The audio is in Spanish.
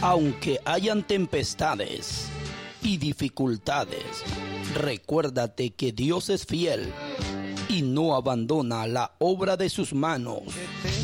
Aunque hayan tempestades y dificultades, recuérdate que Dios es fiel y no abandona la obra de sus manos.